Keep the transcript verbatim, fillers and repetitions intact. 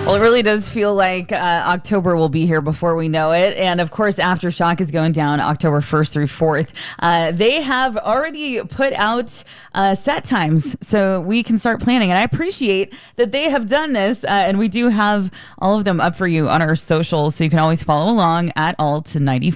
Well, it really does feel like uh, October will be here before we know it. And of course, Aftershock is going down October first through fourth. Uh, they have already put out uh, set times so we can start planning. And I appreciate that they have done this. Uh, and we do have all of them up for you on our socials. So you can always follow along at Alt ninety-four.